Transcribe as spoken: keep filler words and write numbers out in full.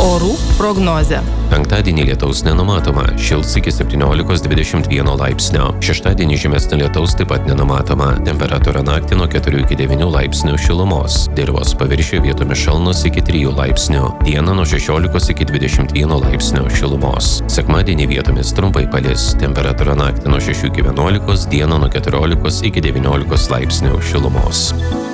Orų prognozė. Penktadienį lietaus nenumatoma, šils iki septyniolikos dvidešimt vieno laipsnio. Šeštadienį žymesnio lietaus taip pat nenumatoma. Temperatūra naktį nuo keturių iki devynių laipsnių šilumos. Dirvos paviršiuje vietomis šalnos iki trijų laipsnių. Dieną nuo šešiolikos iki dvidešimt vieno laipsnio šilumos. Sekmadienį vietomis trumpai palis. Temperatūra naktį nuo šešių iki vienuolikos, dieną nuo keturiolikos iki devyniolikos laipsnių šilumos.